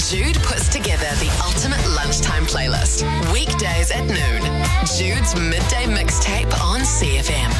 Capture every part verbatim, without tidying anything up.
Jude puts together the ultimate lunchtime playlist. Weekdays at noon. Jude's midday mixtape on C F M.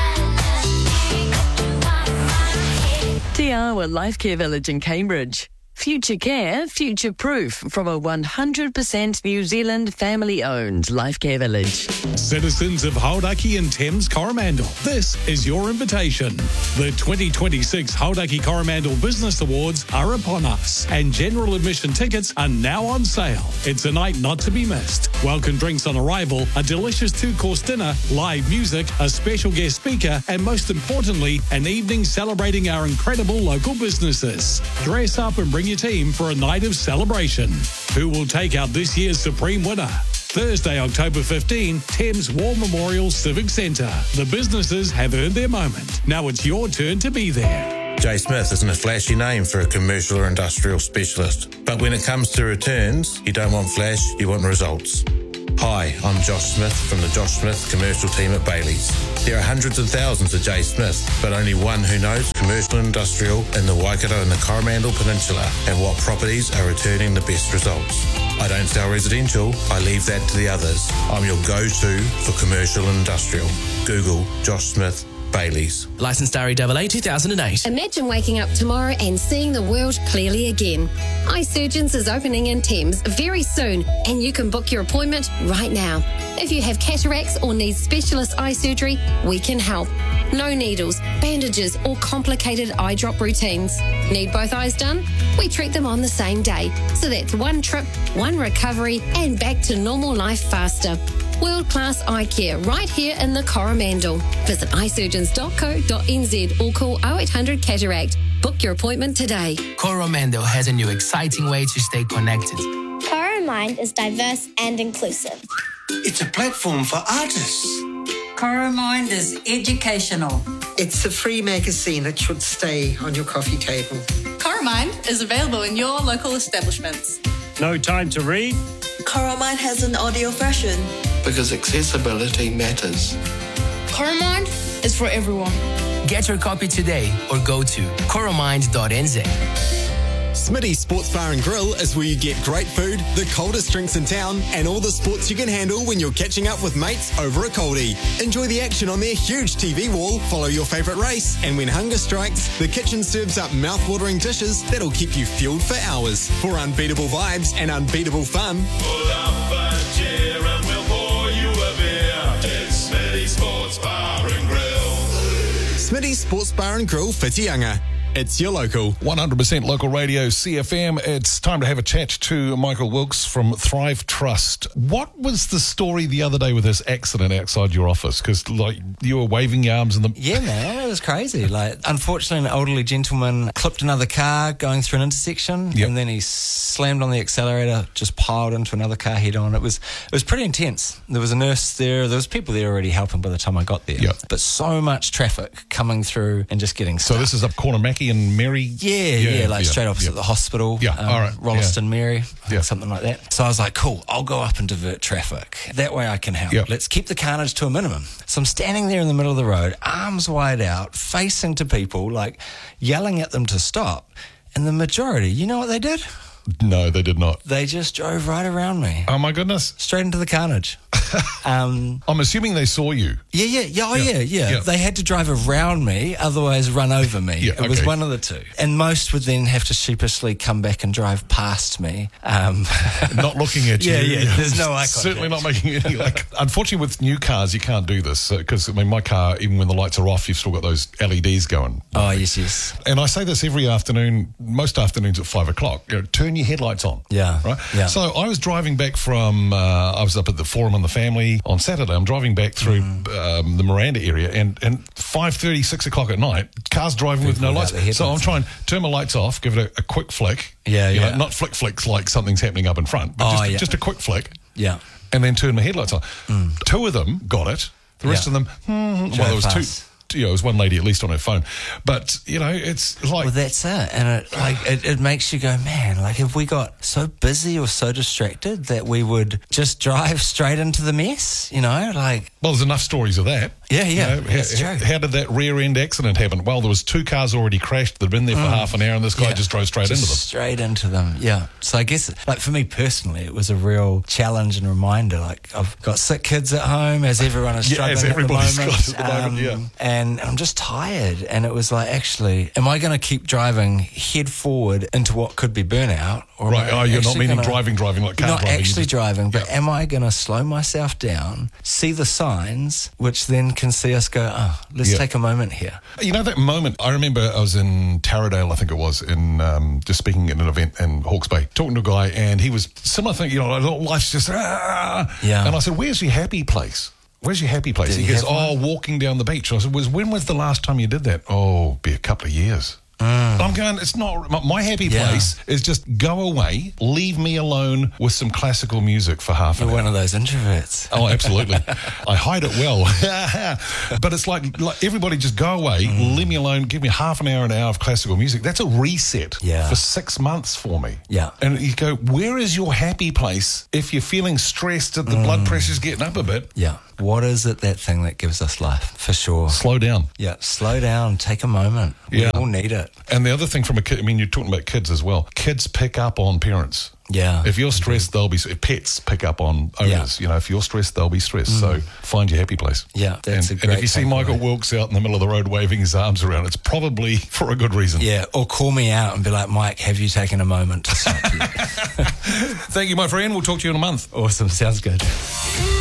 Te Awa Life Care Village in Cambridge. Future care, future proof from a one hundred percent New Zealand family-owned life care village. Citizens of Hauraki and Thames Coromandel, this is your invitation. The twenty twenty-six Hauraki Coromandel Business Awards are upon us, and general admission tickets are now on sale. It's a night not to be missed. Welcome drinks on arrival, a delicious two-course dinner, live music, a special guest speaker, and most importantly, an evening celebrating our incredible local businesses. Dress up and bring your team for a night of celebration. Who will take out this year's supreme winner? Thursday, October fifteenth, Thames War Memorial Civic Centre. The businesses have earned their moment. Now it's your turn to be there. Jay Smith isn't a flashy name for a commercial or industrial specialist. But when it comes to returns, you don't want flash, you want results. Hi, I'm Josh Smith from the Josh Smith commercial team at Bailey's. There are hundreds of thousands of Jay Smith, but only one who knows commercial and industrial in the Waikato and the Coromandel Peninsula and what properties are returning the best results. I don't sell residential, I leave that to the others. I'm your go-to for commercial and industrial. Google Josh Smith Bailey's. Licensed R E A A two thousand eight. Imagine waking up tomorrow and seeing the world clearly again. Eye Surgeons is opening in Thames very soon, and you can book your appointment right now. If you have cataracts or need specialist eye surgery, we can help. No needles, bandages, or complicated eye drop routines. Need both eyes done? We treat them on the same day. So that's one trip, one recovery, and back to normal life faster. World-class eye care right here in the Coromandel. Visit eye surgeons dot co dot n z or call oh eight hundred cataract. Book your appointment today. Coromandel has a new exciting way to stay connected. Coromind is diverse and inclusive. It's a platform for artists. Coromind is educational. It's a free magazine that should stay on your coffee table. Coromind is available in your local establishments. No time to read? Coromind has an audio version. Because accessibility matters. Coromind is for everyone. Get your copy today or go to coromind dot n z. Smitty's Sports Bar and Grill is where you get great food, the coldest drinks in town, and all the sports you can handle when you're catching up with mates over a coldie. Enjoy the action on their huge T V wall, follow your favourite race, and when hunger strikes, the kitchen serves up mouth-watering dishes that'll keep you fueled for hours. For unbeatable vibes and unbeatable fun, pull up a chair and we'll pour you a beer. It's Smitty's Sports Bar and Grill. Smitty's Sports Bar and Grill, Whitianga. It's your local. one hundred percent local radio, C F M. It's time to have a chat to Michael Wilkes from Thrive Trust. What was the story the other day with this accident outside your office? Because, like, you were waving your arms in the... Yeah, man, it was crazy. Like, unfortunately, an elderly gentleman clipped another car going through an intersection, yep. and then he slammed on the accelerator, just piled into another car head-on. It was it was pretty intense. There was a nurse there. There was people there already helping by the time I got there. Yep. But so much traffic coming through and just getting stuck. So this is up Cornamaki and Mary? Yeah, yeah, yeah like yeah, straight opposite yeah. the hospital. Yeah, um, all right. Rolleston yeah. Mary, yeah. something like that. So I was like, cool, I'll go up and divert traffic. That way I can help. Yeah. Let's keep the carnage to a minimum. So I'm standing there in the middle of the road, arms wide out, facing to people, like yelling at them to stop. And the majority, you know what they did? No, they did not. They just drove right around me. Oh, my goodness. Straight into the carnage. um, I'm assuming they saw you. Yeah, yeah, yeah, oh, yeah, yeah, yeah, yeah. They had to drive around me, otherwise run over me. Yeah, it okay. was one of the two. And most would then have to sheepishly come back and drive past me. Um, not looking at you. Yeah, yeah, there's no eye contact. Certainly not making any, like, unfortunately with new cars, you can't do this, because, uh, I mean, my car, even when the lights are off, you've still got those L E Ds going. Oh, yes, yes. And I say this every afternoon, most afternoons at five o'clock, you know, turn your headlights on. Yeah. Right? Yeah. So I was driving back from, uh, I was up at the Forum and the Family on Saturday. I'm driving back through mm. um, the Miranda area, and, and five thirty, six o'clock at night, cars driving People with no lights. So I'm trying to turn my lights off, give it a, a quick flick. Yeah, you yeah. know, not flick flicks like something's happening up in front, but oh, just, yeah. just a quick flick. Yeah. And then turn my headlights on. Mm. Two of them got it. The rest yeah. of them, hmm, well, there was fast. two. You know, it was one lady at least on her phone, but you know, it's like well, that's it, and it like it, it makes you go, man. man, like have we got so busy or so distracted that we would just drive straight into the mess, you know, like... Well, there's enough stories of that. Yeah, yeah, you know, that's how, true. How did that rear-end accident happen? Well, there was two cars already crashed that had been there for Mm. half an hour and this guy Yeah. just drove straight Just into them. Straight into them, yeah. So I guess, like for me personally, it was a real challenge and reminder. Like I've got sick kids at home, as everyone is Yeah, struggling as at the everybody's moment. got at the moment, Um, yeah. And I'm just tired. And it was like, actually, am I going to keep driving head forward into what could be burnout? Or am Right, I oh, you're not actually meaning gonna- driving, driving like car Not driving. you actually just- driving, but am I going to slow myself down, see the signs, which then can see us go, oh, let's Yeah. take a moment here. You know that moment, I remember I was in Taradale, I think it was, in um, just speaking at an event in Hawke's Bay, talking to a guy, and he was similar thing, you know, life's just, ah. Yeah. And I said, where's your happy place? Where's your happy place? Did he he goes, have oh, one? walking down the beach. And I said, was when was the last time you did that? Oh, be a couple of years. And I'm going, it's not, my- my happy Yeah. place is just go away, leave me alone with some classical music for half an You're hour. one of those introverts. Oh, absolutely. I hide it well. But it's like, like everybody just go away, leave me alone, give me half an hour, an hour of classical music. That's a reset Yeah. for six months for me. Yeah. And you go, where is your happy place if you're feeling stressed and the blood pressure's getting up a bit? Yeah. What is it, that thing that gives us life? For sure. Slow down. Yeah. Slow down. Take a moment. We Yeah. all need it. And the other thing from a kid, I mean, you're talking about kids as well. Kids pick up on parents. Yeah. If you're stressed, they'll be, pets pick up on owners. Yeah. You know, if you're stressed, they'll be stressed. So find your happy place. Yeah, that's and, a and if great you see takeaway. Michael Wilkes out in the middle of the road waving his arms around, it's probably for a good reason. Yeah. Or call me out and be like, Mike, have you taken a moment to stop you? Thank you, my friend. We'll talk to you in a month. Awesome. Sounds good.